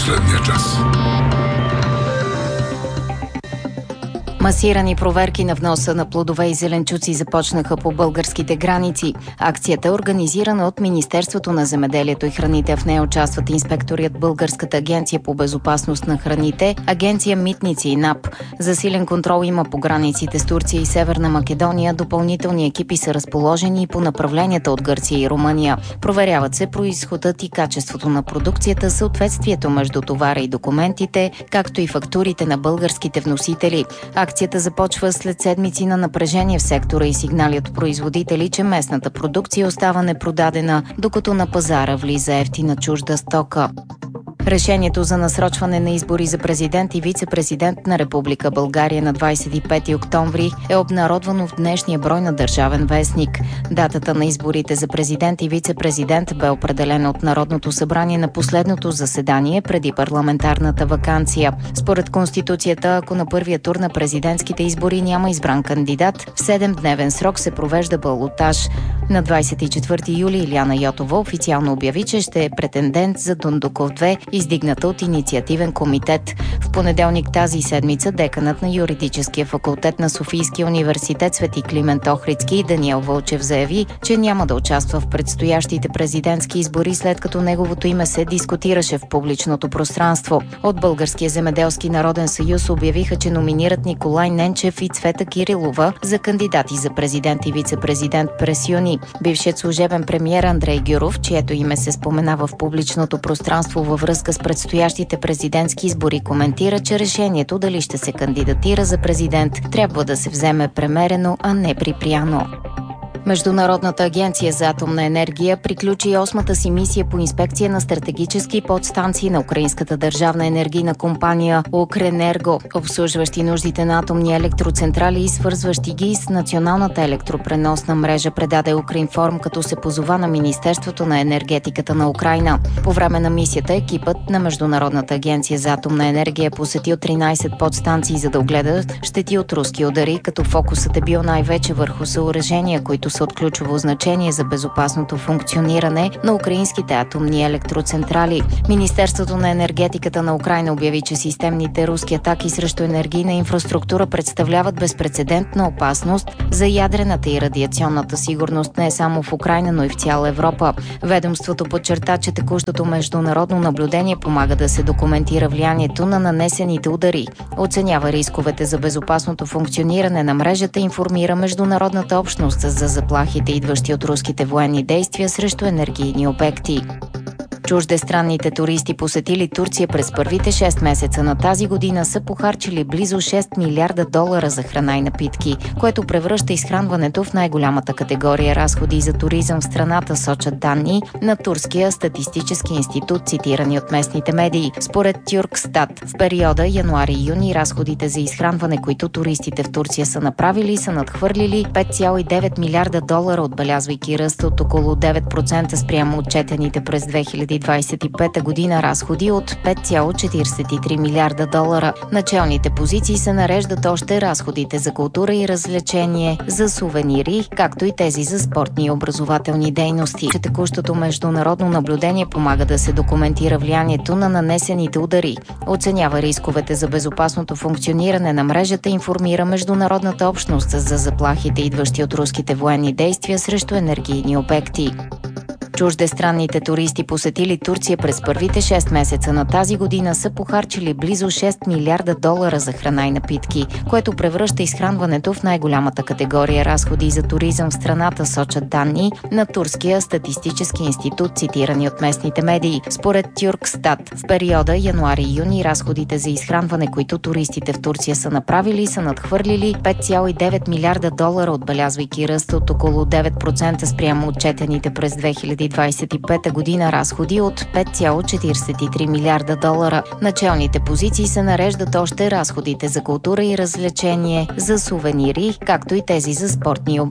последния час. Масирани проверки на вноса на плодове и зеленчуци започнаха по българските граници. Акцията е организирана от Министерството на земеделието и храните. В нея участват инспектори от Българската агенция по безопасност на храните, Агенция Митници и НАП. Засилен контрол има по границите с Турция и Северна Македония. Допълнителни екипи са разположени и по направленията от Гърция и Румъния. Проверяват се произходът и качеството на продукцията, съответствието между товара и документите, както и фактурите на българските вносители. Акцията започва след седмици на напрежение в сектора и сигнали от производители, че местната продукция остава непродадена, докато на пазара влиза евтина чужда стока. Решението за насрочване на избори за президент и вице-президент на Република България на 25 октомври е обнародвано в днешния брой на Държавен вестник. Датата на изборите за президент и вице-президент бе определена от Народното събрание на последното заседание преди парламентарната ваканция. Според Конституцията, ако на първия тур на президентските избори няма избран кандидат, в 7-дневен срок се провежда балотаж. На 24 юли Илияна Йотова официално обяви, че ще е претендент за Дондуков 2, издигната от инициативен комитет. В понеделник тази седмица деканът на юридическия факултет на Софийския университет Свети Климент Охридски Даниел Вълчев заяви, че няма да участва в предстоящите президентски избори, след като неговото име се дискутираше в публичното пространство. От Българския земеделски народен съюз обявиха, че номинират Николай Ненчев и Цвета Кирилова за кандидати за президент и вице-президент през юни. Бившият служебен премиер Андрей Гюров, чието име се споменава в публичното пространство във връзка с предстоящите президентски избори, коментира, че решението дали ще се кандидатира за президент трябва да се вземе премерено, а не припряно. Международната агенция за атомна енергия приключи 8-та си мисия по инспекция на стратегически подстанции на украинската държавна енергийна компания Укренерго, обслужващи нуждите на атомни електроцентрали и свързващи ги с националната електропреносна мрежа, предаде Укринформ, като се позова на Министерството на енергетиката на Украйна. По време на мисията екипът на Международната агенция за атомна енергия е посетил 13 подстанции, за да огледа щети от руски удари, като фокусът е бил най-вече върху съоръжения, които са от ключово значение за безопасното функциониране на украинските атомни електроцентрали. Министерството на енергетиката на Украйна обяви, че системните руски атаки срещу енергийна инфраструктура представляват безпрецедентна опасност за ядрената и радиационната сигурност не само в Украйна, но и в цяла Европа. Ведомството подчерта, че текущото международно наблюдение помага да се документира влиянието на нанесените удари, оценява рисковете за безопасното функциониране на мрежата и информира международната общност за заплахите, идващи от руските военни действия срещу енергийни обекти. Чуждестранните туристи, посетили Турция през първите 6 месеца на тази година, са похарчили близо $6 милиарда за храна и напитки, което превръща изхранването в най-голямата категория разходи за туризъм в страната, сочат данни на Турския статистически институт, цитирани от местните медии. Според Тюркстат, в периода януари-юни разходите за изхранване, които туристите в Турция са направили, са надхвърлили $5,9 милиарда, отбелязвайки ръст от около 9% спрямо отчетените през 2025 година разходи от $5,43 милиарда. Началните позиции се нареждат още разходите за култура и развлечение, за сувенири, както и тези за спортни и образователни дейности. Че текущото международно наблюдение помага да се документира влиянието на нанесените удари, оценява рисковете за безопасното функциониране на мрежата и информира международната общност за заплахите, идващи от руските военни действия срещу енергийни обекти. Чуждестранните туристи, посетили Турция през първите 6 месеца на тази година, са похарчили близо $6 милиарда за храна и напитки, което превръща изхранването в най-голямата категория разходи за туризъм в страната, сочат данни на Турския статистически институт, цитирани от местните медии. Според Тюркстат, в периода януари-юни разходите за изхранване, които туристите в Турция са направили, са надхвърлили $5,9 милиарда, отбелязвайки ръст от около 9% спрямо отчетените през 2025 година разходи от $5,43 милиарда. Началните позиции се нареждат още разходите за култура и развлечение, за сувенири, както и тези за спортни и